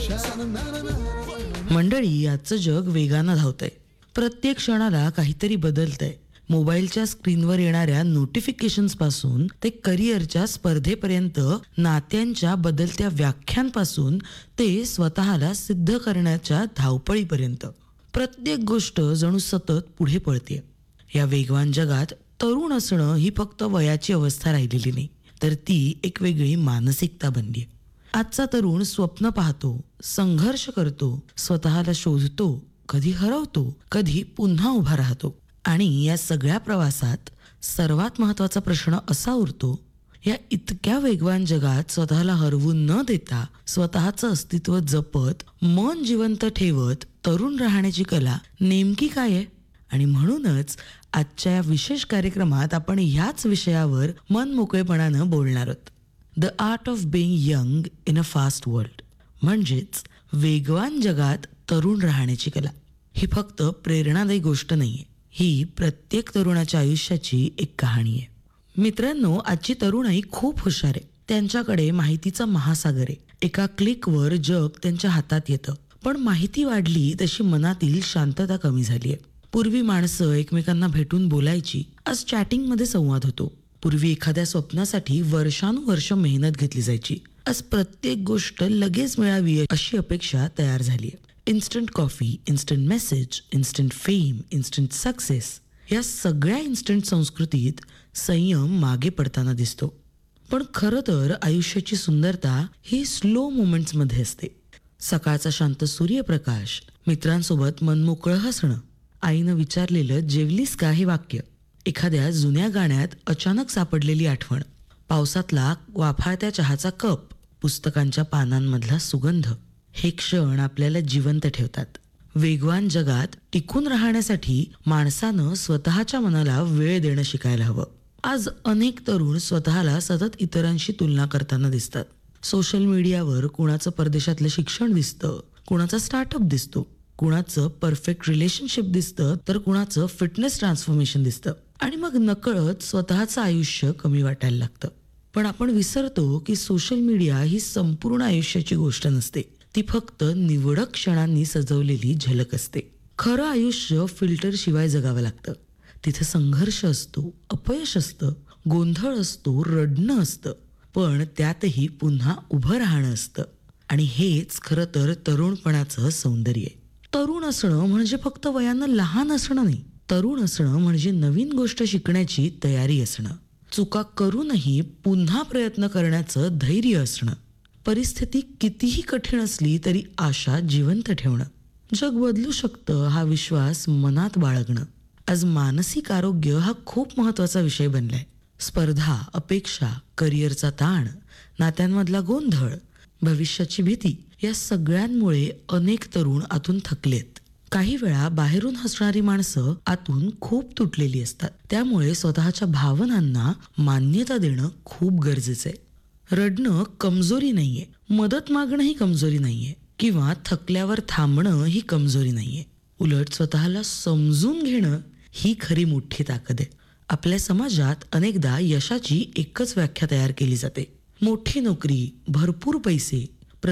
मंडळी, आजचं जग वेगानं धावतंय. प्रत्येक क्षणाला काहीतरी बदलतंय. मोबाईलच्या स्क्रीनवर येणाऱ्या नोटिफिकेशन्स पासून ते करिअरच्या स्पर्धेपर्यंत, नात्यांच्या बदलत्या व्याख्यांपासून ते स्वतःला सिद्ध करण्याच्या धावपळीपर्यंत प्रत्येक गोष्ट जणू सतत पुढे पळतेय. या वेगवान जगात तरुण असणं ही फक्त वयाची अवस्था राहिलेली नाही, तर ती एक वेगळी मानसिकता बनली आहे. आजचा तरुण स्वप्न पाहतो, संघर्ष करतो, स्वतःला शोधतो, कधी हरवतो, कधी पुन्हा उभा राहतो. आणि या सगळ्या प्रवासात सर्वात महत्त्वाचा प्रश्न असा उरतो, या इतक्या वेगवान जगात स्वतःला हरवून न देता, स्वतःचं अस्तित्व जपत, मन जिवंत ठेवत तरुण राहण्याची कला नेमकी काय आहे? आणि म्हणूनच आजच्या या विशेष कार्यक्रमात आपण ह्याच विषयावर मन मोकळेपणानं बोलणार आहोत. The art of being young in a first world, म्हणजेच वेगवान जगात तरुण राहण्याची कला. ही फक्त प्रेरणादायी गोष्ट नाहीये, ही प्रत्येक तरुणाच्या आयुष्याची एक कहाणी आहे. मित्रांनो, आजची तरुणाई खूप हुशार आहे. त्यांच्याकडे माहितीचा महासागर आहे. एका क्लिकवर जग त्यांच्या हातात येतं. पण माहिती वाढली तशी मनातील शांतता कमी झाली आहे. पूर्वी माणसं एकमेकांना भेटून बोलायची, आज चॅटिंगमध्ये संवाद होतो. पूर्वी एखाद्या स्वप्नासाठी वर्षानुवर्ष मेहनत घेतली जायची, आज प्रत्येक गोष्ट लगेच मिळावी अशी अपेक्षा तयार झाली आहे. Instant coffee, instant message, instant fame, instant success, या सगळ्या इन्स्टंट संस्कृतीत संयम मागे पडताना दिसतो. पण खरं तर आयुष्याची सुंदरता ही स्लो मोमेंट्समध्ये असते. सकाळचा शांत सूर्यप्रकाश, मित्रांसोबत मनमोकळं हसणं, आईनं विचारलेलं जेवलीस का हे वाक्य, एखाद्या जुन्या गाण्यात अचानक सापडलेली आठवण, पावसातला वाफाळत्या चहाचा कप, पुस्तकांच्या पानांमधला सुगंध, हे क्षण आपल्याला जिवंत ठेवतात. वेगवान जगात टिकून राहण्यासाठी माणसानं स्वतःच्या मनाला वेळ देणं शिकायला हवं. आज अनेक तरुण स्वतःला सतत इतरांशी तुलना करताना दिसतात. सोशल मीडियावर कुणाचं परदेशातलं शिक्षण दिसतं, कुणाचा स्टार्टअप दिसतो, कुणाचं परफेक्ट रिलेशनशिप दिसतं, तर कुणाचं फिटनेस ट्रान्सफॉर्मेशन दिसतं. आणि मग नकळत स्वतःचं आयुष्य कमी वाटायला लागतं. पण आपण विसरतो की सोशल मीडिया ही संपूर्ण आयुष्याची गोष्ट नसते. ती फक्त निवडक क्षणांनी सजवलेली झलक असते. खरं आयुष्य फिल्टर शिवाय जगावं लागतं. तिथे संघर्ष असतो, अपयश असतं, गोंधळ असतो, रडणं असतं, पण त्यातही पुन्हा उभं राहणं असतं. आणि हेच खरं तर तरुणपणाचं सौंदर्य आहे. तरुण असणं म्हणजे फक्त वयानं लहान असणं नाही. तरुण असणं म्हणजे नवीन गोष्ट शिकण्याची तयारी असणं, चुका करूनही पुन्हा प्रयत्न करण्याचं धैर्य असणं, परिस्थिती कितीही कठीण असली तरी आशा जिवंत ठेवणं, जग बदलू शकतं हा विश्वास मनात बाळगणं. आज मानसिक आरोग्य हा खूप महत्वाचा विषय बनलाय. स्पर्धा, अपेक्षा, करिअरचा ताण, नात्यांमधला गोंधळ, भविष्याची भीती, या सगळ्यांमुळे अनेक तरुण आतून थकलेत. काही वेळा बाहेरून हसणारी माणसं आतून खूप तुटलेली असतात. त्यामुळे स्वतःच्या भावनांना मान्यता देणं खूप गरजेचं आहे. रडणं कमजोरी नाहीये, मदत मागणं ही कमजोरी नाहीये, किंवा थकल्यावर थांबणं ही कमजोरी नाहीये. उलट स्वतःला समजून घेणं ही खरी मोठी ताकद आहे. आपल्या समाजात अनेकदा यशाची एकच व्याख्या तयार केली जाते. मोठी नोकरी, भरपूर पैसे,